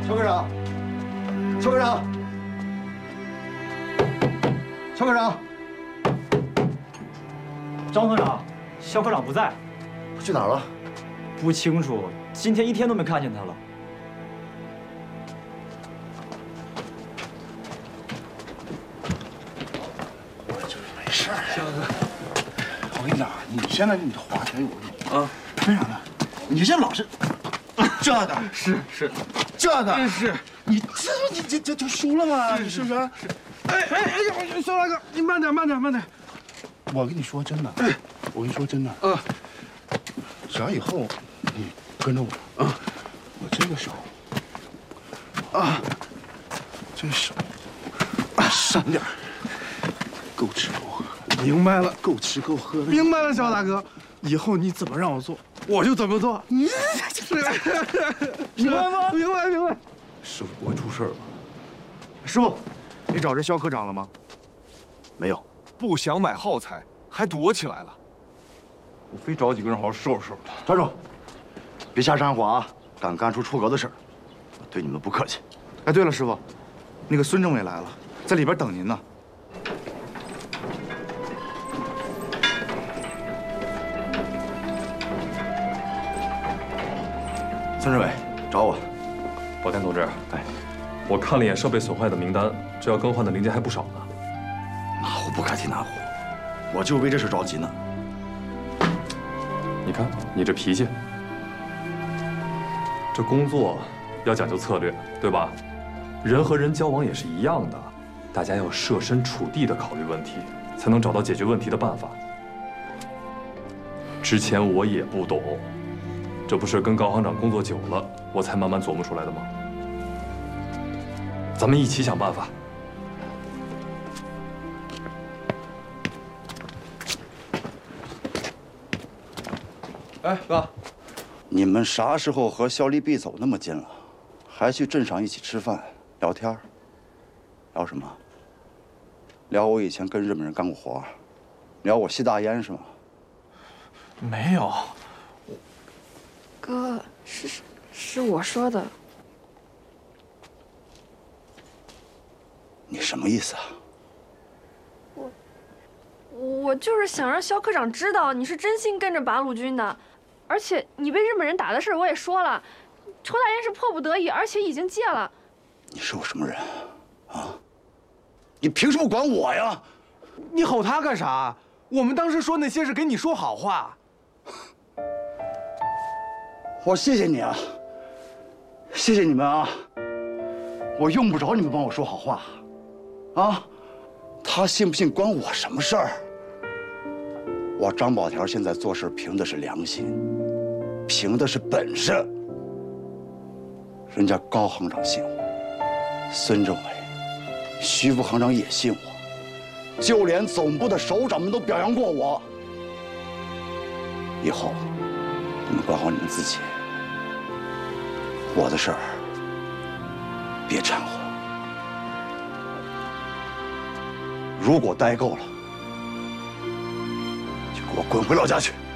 肖科长，肖科长，肖科长， 张科长，肖科长不在， 去哪儿了？ 不清楚，今天一天都没看见他了。 我这没事儿，肖哥，我跟你讲，你现在你花钱有用啊？为啥呢？你这老是这的， 是这的， 是， 你这就输了吗？是不是？哎，肖大哥，你慢点。我跟你说真的，我跟你说真的，只要以后你跟着我，我这个手，这手，省点，够吃够喝。明白了，够吃够喝的。明白了，肖大哥，以后你怎么让我做，我就怎么做。你明白吗？明白。 师傅不会出事吧？ 师傅，你找这肖科长了吗？没有。 不想买耗材，还躲起来了。我非找几个人好好收拾收拾他。 站住！别瞎掺和啊！敢干出出格的事儿，我对你们不客气。 哎，对了，师傅，那个孙政委来了，在里边等您呢。 孙政委找我。 宝田同志，我看了一眼设备损坏的名单，这要更换的零件还不少呢。 哪壶不开提哪壶，我就为这事着急呢。 你看你这脾气，这工作要讲究策略，对吧？人和人交往也是一样的，大家要设身处地的考虑问题，才能找到解决问题的办法。之前我也不懂，这不是跟高行长工作久了，我才慢慢琢磨出来的吗？咱们一起想办法。 哎，哥， 你们啥时候和肖立碧走那么近了，还去镇上一起吃饭聊天？聊什么？聊我以前跟日本人干过活，聊我吸大烟是吗？ 没有。 哥，是我说的。 你什么意思啊？ 我就是想让肖科长知道你是真心跟着八路军的，而且你被日本人打的事我也说了，抽大烟是迫不得已，而且已经戒了。 你是我什么人啊？你凭什么管我呀？ 你吼他干啥？我们当时说那些是给你说好话。 我谢谢你啊，谢谢你们啊！我用不着你们帮我说好话，啊？他信不信关我什么事儿？我张宝条现在做事凭的是良心，凭的是本事。人家高行长信我，孙政委、徐副行长也信我，就连总部的首长们都表扬过我。以后你们管好你们自己，我的事儿别掺和。如果待够了，就给我滚回老家去。